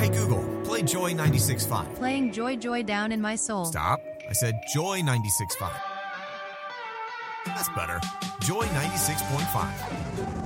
Hey Google, play Joy 96.5. Playing Joy Joy down in my soul. Stop. I said Joy 96.5. That's better. Joy 96.5.